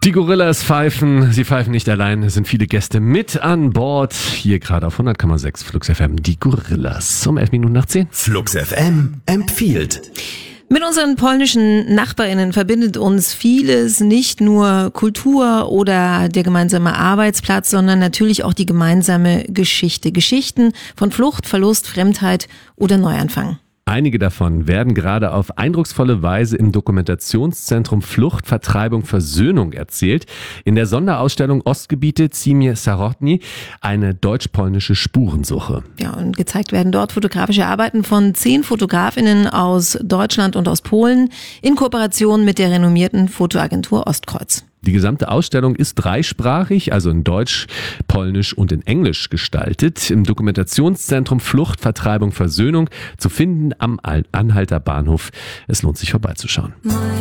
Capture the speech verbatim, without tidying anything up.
Die Gorillas pfeifen, sie pfeifen nicht allein, es sind viele Gäste mit an Bord. Hier gerade auf hundert Komma sechs Flux F M, die Gorillas. Um elf Minuten nach zehn. Flux F M empfiehlt. Mit unseren polnischen NachbarInnen verbindet uns vieles, nicht nur Kultur oder der gemeinsame Arbeitsplatz, sondern natürlich auch die gemeinsame Geschichte. Geschichten von Flucht, Verlust, Fremdheit oder Neuanfang. Einige davon werden gerade auf eindrucksvolle Weise im Dokumentationszentrum Flucht, Vertreibung, Versöhnung erzählt. In der Sonderausstellung Ostgebiete Ziemie Sarotni, eine deutsch-polnische Spurensuche. Ja, und gezeigt werden dort fotografische Arbeiten von zehn Fotografinnen aus Deutschland und aus Polen in Kooperation mit der renommierten Fotoagentur Ostkreuz. Die gesamte Ausstellung ist dreisprachig, also in Deutsch, Polnisch und in Englisch gestaltet. Im Dokumentationszentrum Flucht, Vertreibung, Versöhnung zu finden am Anhalter Bahnhof. Es lohnt sich vorbeizuschauen.